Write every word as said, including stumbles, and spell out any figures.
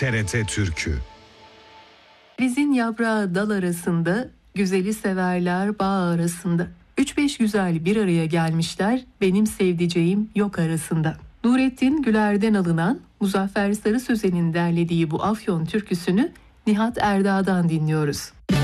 T R T Türkü. Rizin yaprağı dal arasında, güzeli severler bağ arasında. Üç beş güzel bir araya gelmişler, benim sevdiceğim yok arasında. Nurettin Güler'den alınan Muzaffer Sarı Sözen'in derlediği bu Afyon türküsünü Nihat Erdağ'dan dinliyoruz.